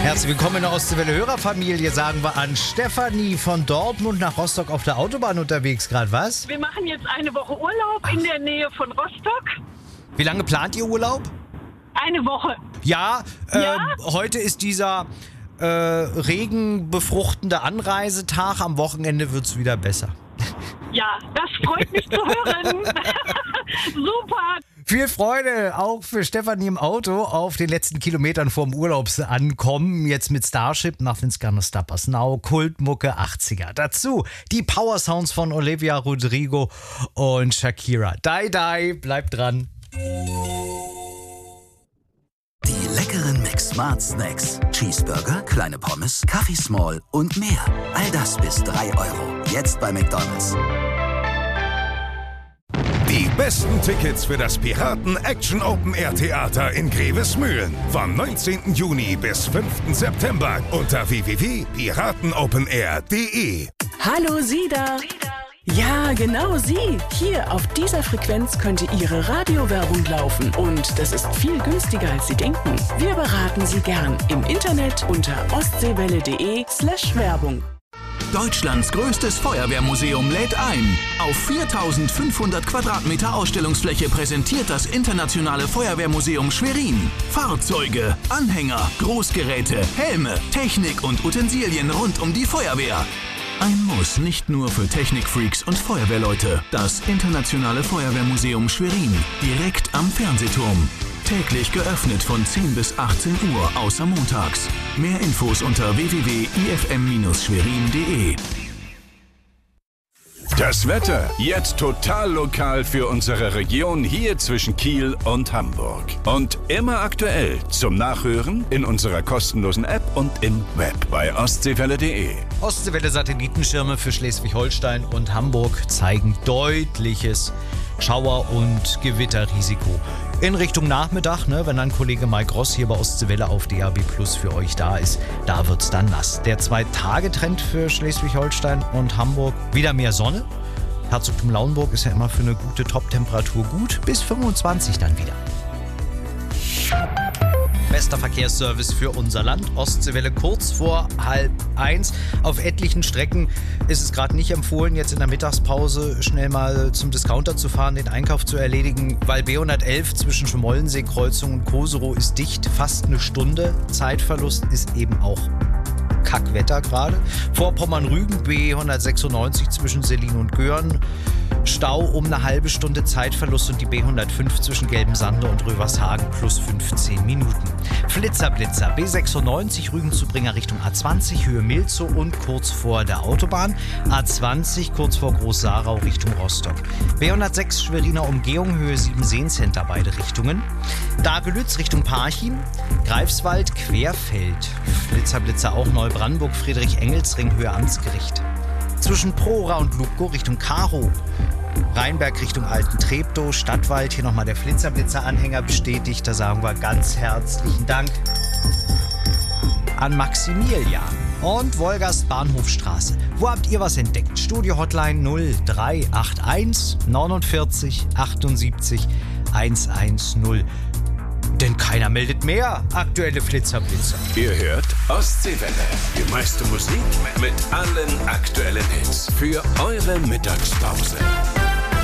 Herzlich willkommen in der Ostseewelle Hörerfamilie, sagen wir an Stefanie von Dortmund nach Rostock auf der Autobahn unterwegs gerade, was? Wir machen jetzt eine Woche Urlaub in der Nähe von Rostock. Wie lange plant ihr Urlaub? Eine Woche. Ja, heute ist dieser regenbefruchtende Anreisetag. Am Wochenende wird es wieder besser. Ja, das freut mich zu hören. Super. Viel Freude auch für Stefanie im Auto auf den letzten Kilometern vorm Urlaubsankommen. Jetzt mit Starship, Nothing's Gonna Stop Us Now, Kultmucke 80er. Dazu die Power Sounds von Olivia Rodrigo und Shakira. Die, die, bleibt dran. Die leckeren Mix-Smart Snacks. Cheeseburger, kleine Pommes, Kaffee Small und mehr. All das bis 3 €. Jetzt bei McDonald's. Die besten Tickets für das Piraten-Action-Open-Air-Theater in Grevesmühlen. Vom 19. Juni bis 5. September unter www.piratenopenair.de. Hallo, Sie da! Ja, genau Sie. Hier auf dieser Frequenz könnte Ihre Radiowerbung laufen. Und das ist viel günstiger, als Sie denken. Wir beraten Sie gern im Internet unter ostseewelle.de/Werbung. Deutschlands größtes Feuerwehrmuseum lädt ein. Auf 4500 Quadratmeter Ausstellungsfläche präsentiert das Internationale Feuerwehrmuseum Schwerin Fahrzeuge, Anhänger, Großgeräte, Helme, Technik und Utensilien rund um die Feuerwehr. Ein Muss nicht nur für Technikfreaks und Feuerwehrleute. Das Internationale Feuerwehrmuseum Schwerin, direkt am Fernsehturm. Täglich geöffnet von 10 bis 18 Uhr, außer montags. Mehr Infos unter www.ifm-schwerin.de. Das Wetter jetzt total lokal für unsere Region hier zwischen Kiel und Hamburg. Und immer aktuell zum Nachhören in unserer kostenlosen App und im Web bei ostseewelle.de. Ostseewelle-Satellitenschirme für Schleswig-Holstein und Hamburg zeigen deutliches Schauer- und Gewitterrisiko. In Richtung Nachmittag, wenn dann Kollege Mike Ross hier bei Ostseewelle auf DAB Plus für euch da ist, da wird's dann nass. Der 2-Tage-Trend für Schleswig-Holstein und Hamburg, wieder mehr Sonne. Herzogtum Lauenburg ist ja immer für eine gute Top-Temperatur gut, bis 25 dann wieder. Bester Verkehrsservice für unser Land. Ostseewelle kurz vor 12:30. Auf etlichen Strecken ist es gerade nicht empfohlen, jetzt in der Mittagspause schnell mal zum Discounter zu fahren, den Einkauf zu erledigen, weil B111 zwischen Schmollensee-Kreuzung und Koserow ist dicht. Fast eine Stunde. Zeitverlust ist eben auch Kackwetter gerade. Vorpommern-Rügen B196 zwischen Selin und Göhren. Stau um eine halbe Stunde, Zeitverlust, und die B105 zwischen Gelbensande und Rövershagen plus 15 Minuten. Flitzer-Blitzer B96 Rügen zu Bringer Richtung A20 Höhe Milzow und kurz vor der Autobahn. A20 kurz vor Groß-Sarau Richtung Rostock. B106 Schweriner Umgehung Höhe 7 Seencenter beide Richtungen. Dagelütz Richtung Parchim. Greifswald Querfeld. Flitzer-Blitzer auch Neubrandenburg Friedrich-Engels-Ring Höhe Amtsgericht. Zwischen Prora und Lubko Richtung Karow. Rheinberg Richtung Alten Treptow, Stadtwald. Hier nochmal der Flitzer-Blitzer-Anhänger bestätigt. Da sagen wir ganz herzlichen Dank an Maximilian. Und Wolgast Bahnhofstraße. Wo habt ihr was entdeckt? Studio-Hotline 0381 49 78 110. Denn keiner meldet mehr. Aktuelle Flitzer-Blitzer. Ihr hört Ostseewelle. Die meiste Musik mit allen aktuellen Hits für eure Mittagspause.